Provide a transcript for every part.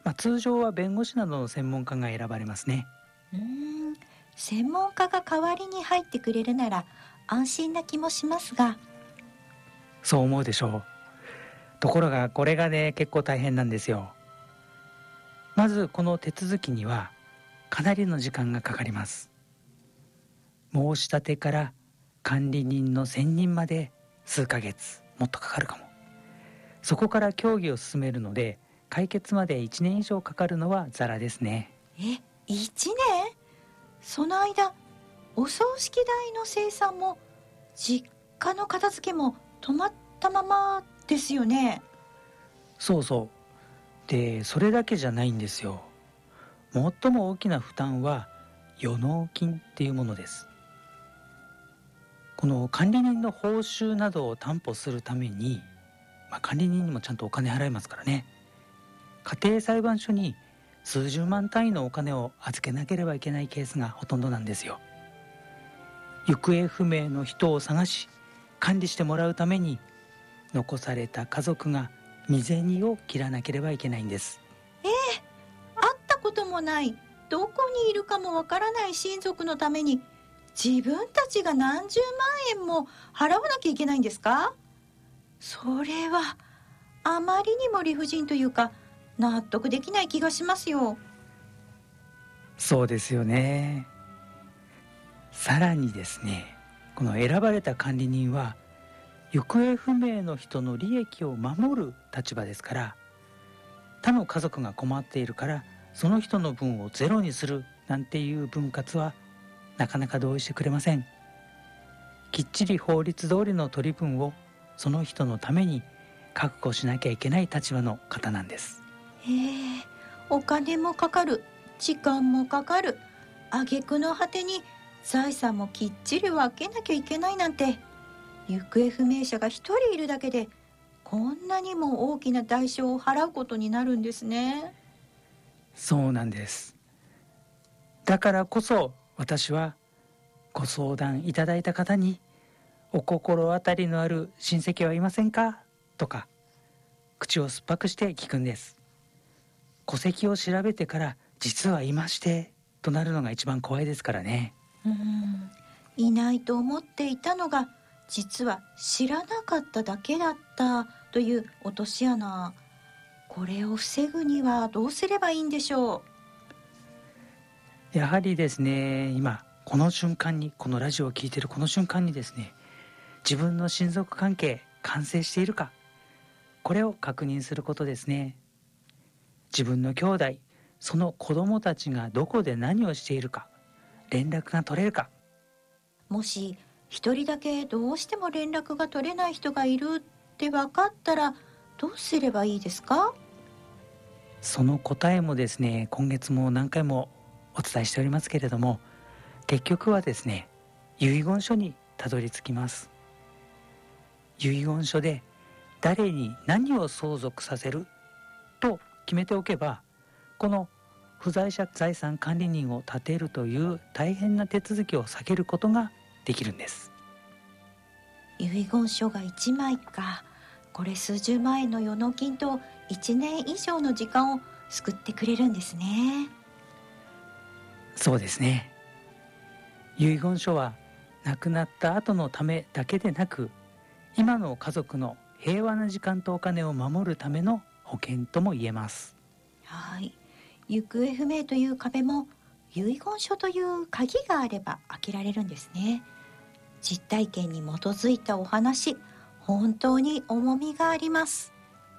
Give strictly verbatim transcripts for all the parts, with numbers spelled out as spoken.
まあ、通常は弁護士などの専門家が選ばれますね。 うーん、専門家が代わりに入ってくれるなら安心な気もしますが。 そう思うでしょう。ところがこれがね、結構大変なんですよ。まずこの手続きにはかなりの時間がかかります。申し立てから管理人の選任まで数ヶ月、もっとかかるかも。そこから協議を進めるので、解決までいちねん以上かかるのはザラですね。 え、いちねん？その間、お葬式代の精算も実家の片付けも止まったままですよね。 そうそう。で、それだけじゃないんですよ。最も大きな負担は予納金っていうものです。この管理人の報酬などを担保するために、まあ、管理人にもちゃんとお金払いますからね。家庭裁判所に数十万単位のお金を預けなければいけないケースがほとんどなんですよ。行方不明の人を探し管理してもらうために、残された家族が身銭を切らなければいけないんです。 ええ、会ったこともない、どこにいるかもわからない親族のために自分たちが何十万円も払わなきゃいけないんですか？それはあまりにも理不尽というか、納得できない気がしますよ。 そうですよね。さらにですね、この選ばれた管理人は行方不明の人の利益を守る立場ですから、他の家族が困っているからその人の分をゼロにするなんていう分割はなかなか同意してくれません。きっちり法律通りの取り分をその人のために確保しなきゃいけない立場の方なんです。 へえ、お金もかかる、時間もかかる、挙句の果てに財産もきっちり分けなきゃいけないなんて、行方不明者が一人いるだけでこんなにも大きな代償を払うことになるんですね。 そうなんです。だからこそ私はご相談いただいた方に、お心当たりのある親戚はいませんかとか口を酸っぱくして聞くんです。戸籍を調べてから実はいましてとなるのが一番怖いですからね。 うーん、いないと思っていたのが実は知らなかっただけだったという落とし穴。これを防ぐにはどうすればいいんでしょやはりですね、今この瞬間に、このラジオを聞いているこの瞬間にですね、自分の親族関係完成しているか、これを確認することですね。自分の兄弟、その子供たちがどこで何をしているか、連絡が取れるか。 う。もし一人だけどうしても連絡が取れない人がいるって分かったらどうすればいいですか？ その答えもですね、今月も何回もお伝えしておりますけれども、結局はですね、遺言書にたどり着きます。遺言書で誰に何を相続させると決めておけば、この不在者財産管理人を立てるという大変な手続きを避けることができるんです。 遺言書がいちまいか。これ数十万円の予納金といちねん以上の時間を救ってくれるんですね。 そうですね。遺言書は亡くなった後のためだけでなく、今の家族の平和な時間とお金を守るための保険とも言えます。 はい。行方不明という壁も遺言書という鍵があれば開けられるんですね。実体験に基づいたお話、本当に重みがあります。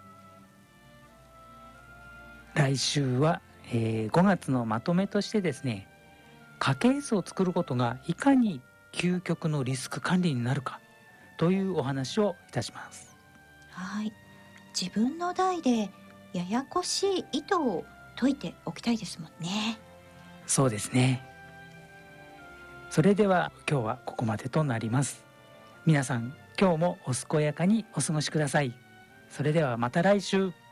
来週は、えーごがつのまとめとしてですね、家系図を作ることがいかに究極のリスク管理になるかというお話をいたします。 はい。自分の代でややこしい意図を解いておきたいですもんね。 そうですね。それでは今日はここまでとなります。皆さん、今日もお健やかにお過ごしください。それではまた来週。